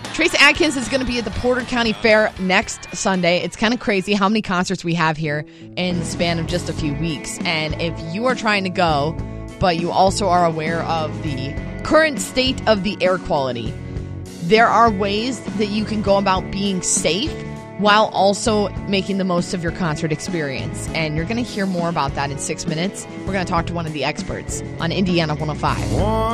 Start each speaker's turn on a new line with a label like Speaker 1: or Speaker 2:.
Speaker 1: Trace Adkins is going to be at the Porter County Fair next Sunday. It's kind of crazy how many concerts we have here in the span of just a few weeks. And if you are trying to go, but you also are aware of the current state of the air quality, there are ways that you can go about being safe while also making the most of your concert experience. And you're going to hear more about that in 6 minutes. We're going to talk to one of the experts on Indiana 105.